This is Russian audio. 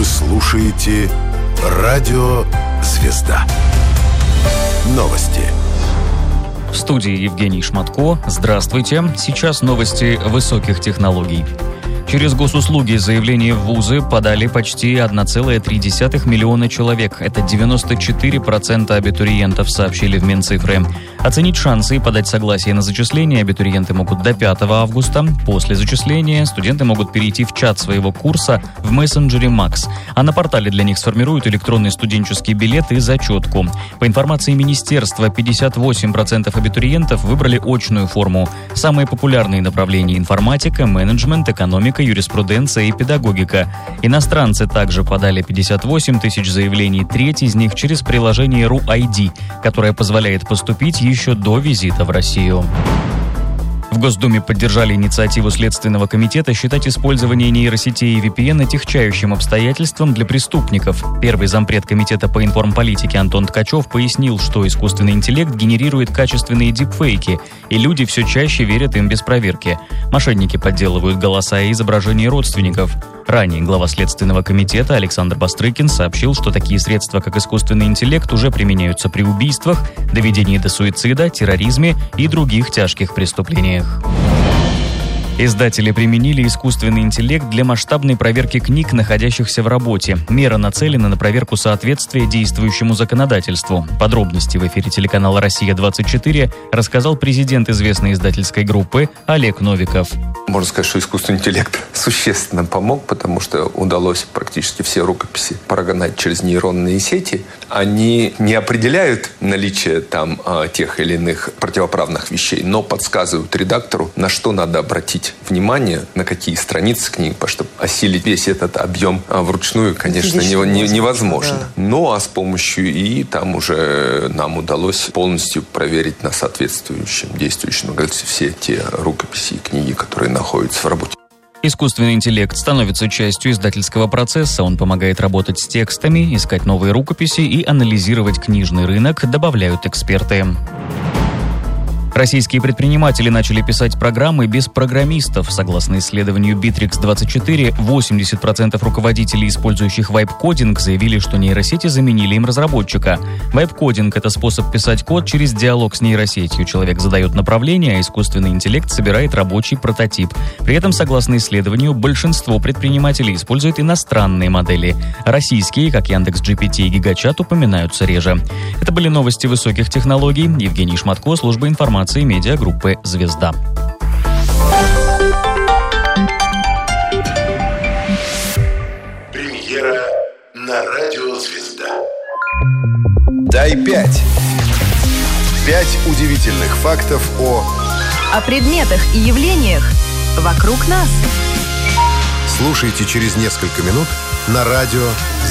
слушаете «Радио Звезда». Новости. В студии Евгений Шматко. Здравствуйте. Сейчас новости высоких технологий. Через госуслуги заявления в вузы подали почти 1,3 миллиона человек. Это 94% абитуриентов, сообщили в Минцифры. Оценить шансы и подать согласие на зачисление абитуриенты могут до 5 августа. После зачисления студенты могут перейти в чат своего курса в мессенджере Max. А на портале для них сформируют электронный студенческий билет и зачетку. По информации министерства, 58% абитуриентов выбрали очную форму. Самые популярные направления – информатика, менеджмент, экономика, юриспруденция и педагогика. Иностранцы также подали 58 тысяч заявлений, треть из них через приложение RuID, которое позволяет поступить еще до визита в Россию. В Госдуме поддержали инициативу Следственного комитета считать использование нейросетей и VPN отягчающим обстоятельством для преступников. Первый зампред комитета по информполитике Антон Ткачев пояснил, что искусственный интеллект генерирует качественные дипфейки, и люди все чаще верят им без проверки. Мошенники подделывают голоса и изображения родственников. Ранее глава Следственного комитета Александр Бастрыкин сообщил, что такие средства, как искусственный интеллект, уже применяются при убийствах, доведении до суицида, терроризме и других тяжких преступлениях. Издатели применили искусственный интеллект для масштабной проверки книг, находящихся в работе. Мера нацелена на проверку соответствия действующему законодательству. Подробности в эфире телеканала «Россия-24» рассказал президент известной издательской группы Олег Новиков. Можно сказать, что искусственный интеллект существенно помог, потому что удалось практически все рукописи прогнать через нейронные сети. Они не определяют наличие там тех или иных противоправных вещей, но подсказывают редактору, на что надо обратить внимание, на какие страницы книг, потому что осилить весь этот объем вручную, конечно, невозможно. Да. Ну, а с помощью ИИ там уже нам удалось полностью проверить на соответствующем действующем все те рукописи и книги, которые находятся в работе. Искусственный интеллект становится частью издательского процесса. Он помогает работать с текстами, искать новые рукописи и анализировать книжный рынок, добавляют эксперты. Российские предприниматели начали писать программы без программистов. Согласно исследованию Bittrex24, 80% руководителей, использующих вайп-кодинг, заявили, что нейросети заменили им разработчика. Вайп-кодинг – это способ писать код через диалог с нейросетью. Человек задает направление, а искусственный интеллект собирает рабочий прототип. При этом, согласно исследованию, большинство предпринимателей используют иностранные модели. Российские, как Яндекс.GPT и Гигачат, упоминаются реже. Это были новости высоких технологий. Евгений Шматко, служба информации медиагруппы «Звезда». Премьера на радио «Звезда». Дай 5. 5 удивительных фактов о предметах и явлениях вокруг нас. Слушайте через несколько минут на радио